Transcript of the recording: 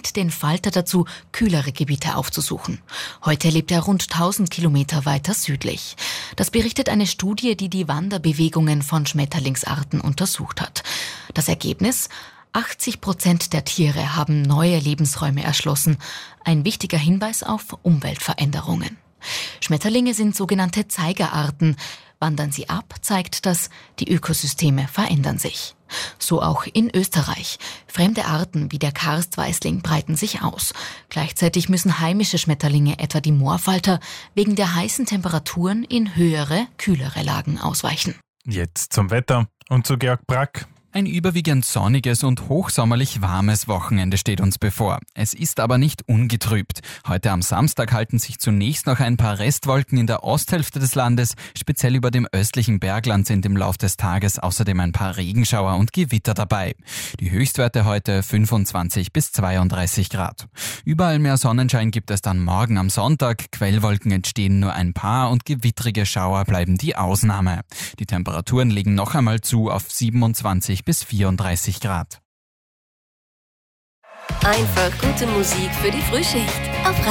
bewegt den Falter dazu, kühlere Gebiete aufzusuchen. Heute lebt er rund 1000 Kilometer weiter südlich. Das berichtet eine Studie, die die Wanderbewegungen von Schmetterlingsarten untersucht hat. Das Ergebnis: 80% der Tiere haben neue Lebensräume erschlossen. Ein wichtiger Hinweis auf Umweltveränderungen. Schmetterlinge sind sogenannte Zeigerarten. Wandern sie ab, zeigt das, die Ökosysteme verändern sich. So auch in Österreich. Fremde Arten wie der Karstweißling breiten sich aus. Gleichzeitig müssen heimische Schmetterlinge, etwa die Moorfalter, wegen der heißen Temperaturen in höhere, kühlere Lagen ausweichen. Jetzt zum Wetter und zu Georg Brack. Ein überwiegend sonniges und hochsommerlich warmes Wochenende steht uns bevor. Es ist aber nicht ungetrübt. Heute am Samstag halten sich zunächst noch ein paar Restwolken in der Osthälfte des Landes. Speziell über dem östlichen Bergland sind im Lauf des Tages außerdem ein paar Regenschauer und Gewitter dabei. Die Höchstwerte heute 25 bis 32 Grad. Überall mehr Sonnenschein gibt es dann morgen am Sonntag. Quellwolken entstehen nur ein paar und gewittrige Schauer bleiben die Ausnahme. Die Temperaturen legen noch einmal zu auf 27 bis 34 Grad. Einfach gute Musik für die Frühschicht auf